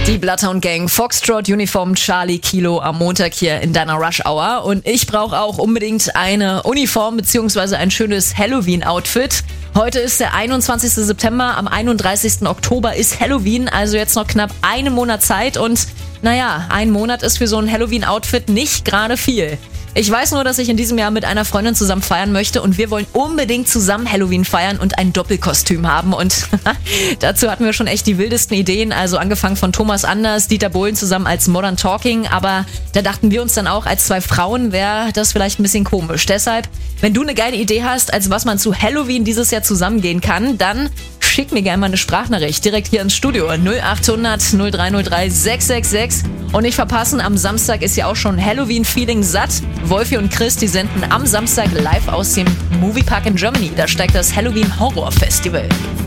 Die Bloodhound Gang, Foxtrot, Uniform, Charlie, Kilo am Montag hier in deiner Rush Hour. Und ich brauche auch unbedingt eine Uniform bzw. ein schönes Halloween-Outfit. Heute ist der 21. September, am 31. Oktober ist Halloween, also jetzt noch knapp einen Monat Zeit. Und naja, ein Monat ist für so ein Halloween-Outfit nicht gerade viel. Ich weiß nur, dass ich in diesem Jahr mit einer Freundin zusammen feiern möchte und wir wollen unbedingt zusammen Halloween feiern und ein Doppelkostüm haben. Und dazu hatten wir schon echt die wildesten Ideen, also angefangen von Thomas Anders, Dieter Bohlen zusammen als Modern Talking, aber da dachten wir uns dann auch, als zwei Frauen wäre das vielleicht ein bisschen komisch. Deshalb, wenn du eine geile Idee hast, als was man zu Halloween dieses Jahr zusammengehen kann, dann schick mir gerne mal eine Sprachnachricht direkt hier ins Studio 0800 0303 666 und nicht verpassen, am Samstag ist ja auch schon Halloween-Feeling satt. Wolfi und Chris, die senden am Samstag live aus dem Moviepark in Germany. Da steigt das Halloween Horror Festival.